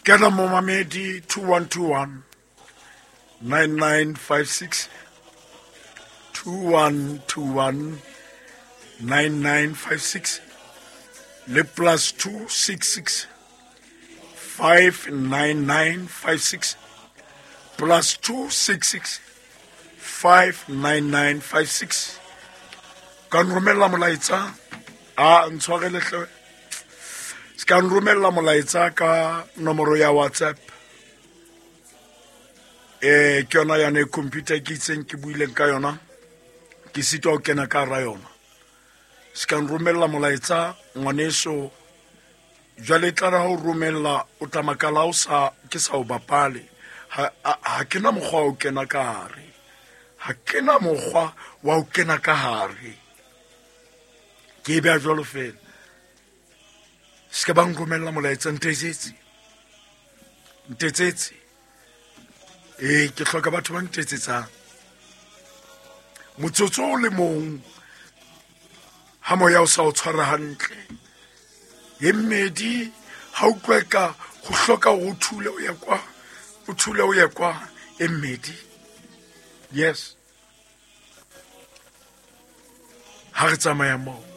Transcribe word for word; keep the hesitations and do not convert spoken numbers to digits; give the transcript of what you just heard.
Kana Momamedi two one two one nine nine five six two one two one nine nine five six le plus two six six five nine nine five six plus two six six five nine nine five six. Kan romella molaetsa a ntshwarele hle. Skan romella molaetsa ka nomoro ya WhatsApp. Eh ke yona ya ne computer ke itseng ke buileng ka yona. Ke sitwa o kena ka ra yona. Skan romella molaetsa ngwaneso jwale tla ho romella o tamakala o sa ke sa o bapale. Ha ha kena mokgwa o kena ka hare. Ha kena mokgwa wa o kena ka hare. Ke be a jwalo fela. Ska bang romella molaetsa ntetsetse. Ntetsetse. Eh ke hloka batho ba ntetsetsang. Motsotso le mong ha moya o sa o tshwara hantle. Yemmedi ha o kweka go hloka go thule o ya kwa o thule o ya kwa emmedi. Yes. Ha re tsamaya mo